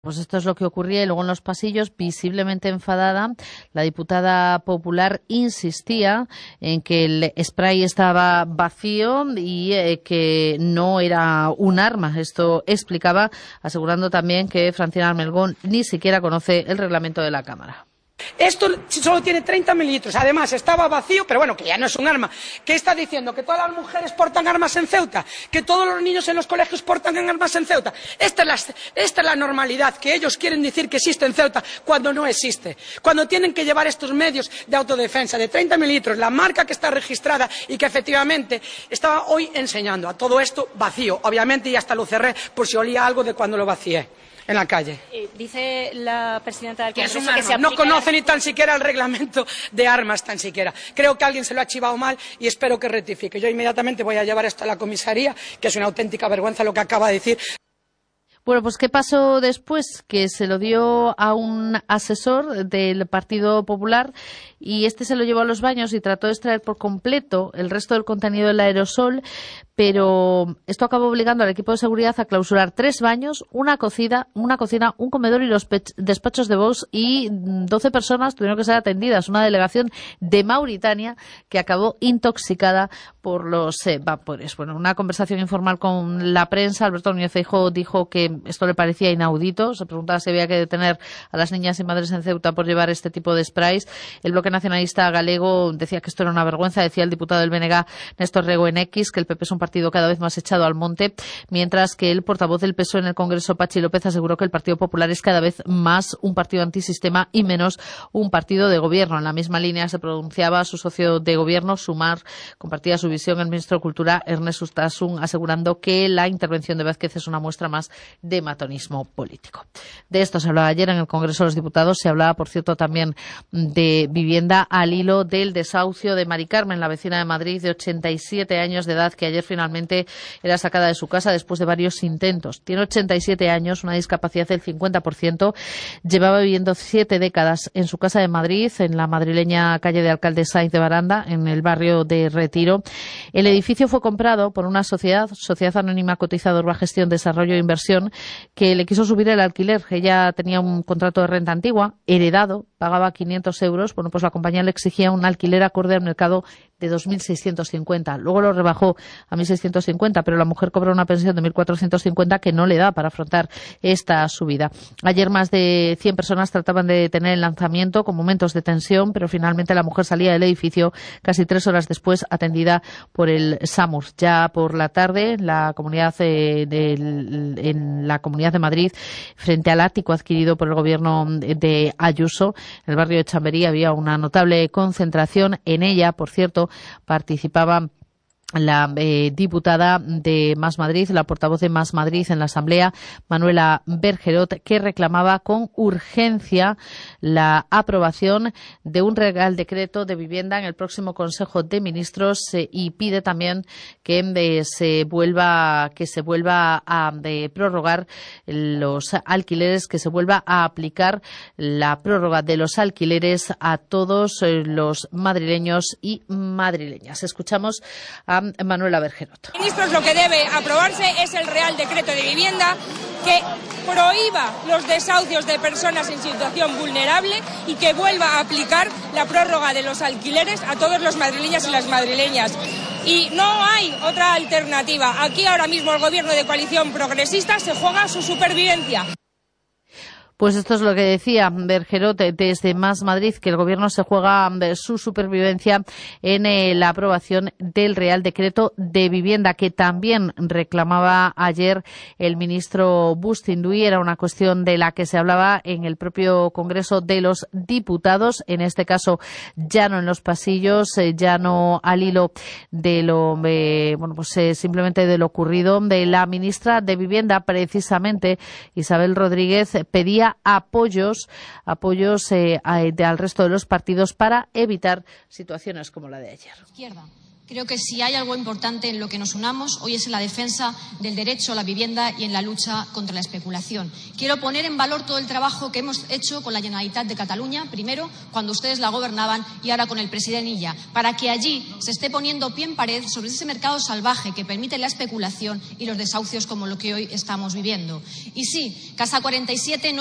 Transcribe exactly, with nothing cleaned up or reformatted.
Pues esto es lo que ocurría y luego en los pasillos, visiblemente enfadada, la diputada popular insistía en que el spray estaba vacío y eh, que no era un arma. Esto explicaba, asegurando también que Francina Armengol ni siquiera conoce el reglamento de la Cámara. Esto solo tiene treinta mililitros, además estaba vacío, pero bueno, que ya no es un arma. ¿Qué está diciendo? ¿Que todas las mujeres portan armas en Ceuta? ¿Que todos los niños en los colegios portan armas en Ceuta? Esta es la, esta es la normalidad que ellos quieren decir que existe en Ceuta cuando no existe. Cuando tienen que llevar estos medios de autodefensa de treinta mililitros, la marca que está registrada y que efectivamente estaba hoy enseñando a todo esto vacío, obviamente, y hasta lo cerré por si olía algo de cuando lo vacié en la calle. Eh, dice la presidenta del Congreso que, que se no conoce la... ni tan siquiera el reglamento de armas, tan siquiera. Creo que alguien se lo ha chivado mal y espero que rectifique. Yo inmediatamente voy a llevar esto a la comisaría, que es una auténtica vergüenza lo que acaba de decir. Bueno, pues ¿qué pasó después? Que se lo dio a un asesor del Partido Popular y este se lo llevó a los baños y trató de extraer por completo el resto del contenido del aerosol, pero esto acabó obligando al equipo de seguridad a clausurar tres baños, una cocina, una cocina, un comedor y los despachos de Vox, y doce personas tuvieron que ser atendidas. Una delegación de Mauritania que acabó intoxicada por los eh, vapores. Bueno, una conversación informal con la prensa, Alberto Núñez Feijóo dijo que esto le parecía inaudito. Se preguntaba si había que detener a las niñas y madres en Ceuta por llevar este tipo de sprays. El bloque nacionalista galego decía que esto era una vergüenza. Decía el diputado del B N G, Néstor Rego, en X, que el P P es un partido cada vez más echado al monte, mientras que el portavoz del P S O E en el Congreso, Pachi López, aseguró que el Partido Popular es cada vez más un partido antisistema y menos un partido de gobierno. En la misma línea se pronunciaba su socio de gobierno, Sumar, compartía su visión el ministro de Cultura, Ernest Urtasun, asegurando que la intervención de Vázquez es una muestra más de matonismo político. De esto se hablaba ayer en el Congreso de los Diputados. Se hablaba, por cierto, también de vivienda al hilo del desahucio de Mari Carmen, la vecina de Madrid de ochenta y siete años de edad, que ayer finalmente era sacada de su casa después de varios intentos. Tiene ochenta y siete años, una discapacidad del cincuenta por ciento. Llevaba viviendo siete décadas en su casa de Madrid, en la madrileña calle de Alcalde Sáenz de Baranda, en el barrio de Retiro. El edificio fue comprado por una sociedad, Sociedad Anónima Cotizadora Gestión, Desarrollo e Inversión, que le quiso subir el alquiler. Ella tenía un contrato de renta antigua, heredado, pagaba quinientos euros. Bueno, pues la compañía le exigía un alquiler acorde al mercado de dos mil seiscientos cincuenta. Luego lo rebajó a mil seiscientos cincuenta, pero la mujer cobra una pensión de mil cuatrocientos cincuenta que no le da para afrontar esta subida. Ayer más de cien personas trataban de detener el lanzamiento con momentos de tensión, pero finalmente la mujer salía del edificio casi tres horas después, atendida por el SAMUR. Ya por la tarde, la comunidad eh, del, en la Comunidad de Madrid, frente al ático adquirido por el gobierno de Ayuso, en el barrio de Chamberí, había una notable concentración. En ella, por cierto, participaba la eh, diputada de Más Madrid, la portavoz de Más Madrid en la Asamblea, Manuela Bergerot, que reclamaba con urgencia la aprobación de un Real Decreto de Vivienda en el próximo Consejo de Ministros eh, y pide también que eh, se vuelva que se vuelva a eh, prorrogar los alquileres, que se vuelva a aplicar la prórroga de los alquileres a todos eh, los madrileños y madrileñas. Escuchamos a Manuela Bergerot. Ministros, lo que debe aprobarse es el Real Decreto de Vivienda que prohíba los desahucios de personas en situación vulnerable y que vuelva a aplicar la prórroga de los alquileres a todos los madrileños y las madrileñas. Y no hay otra alternativa. Aquí ahora mismo el gobierno de coalición progresista se juega su supervivencia. Pues esto es lo que decía Bergerot desde Más Madrid, que el Gobierno se juega su supervivencia en eh, la aprobación del Real Decreto de Vivienda, que también reclamaba ayer el ministro Bustinduy. Era una cuestión de la que se hablaba en el propio Congreso de los Diputados, en este caso ya no en los pasillos, eh, ya no al hilo de lo, eh, bueno, pues eh, simplemente de lo ocurrido. De la ministra de Vivienda, precisamente, Isabel Rodríguez, pedía apoyos apoyos eh, a, de, al resto de los partidos para evitar situaciones como la de ayer. Izquierda, Creo que si hay algo importante en lo que nos unamos hoy es en la defensa del derecho a la vivienda y en la lucha contra la especulación. Quiero poner en valor todo el trabajo que hemos hecho con la Generalitat de Cataluña, primero cuando ustedes la gobernaban y ahora con el presidente Illa, para que allí se esté poniendo pie en pared sobre ese mercado salvaje que permite la especulación y los desahucios como lo que hoy estamos viviendo. Y sí, Casa cuarenta y siete no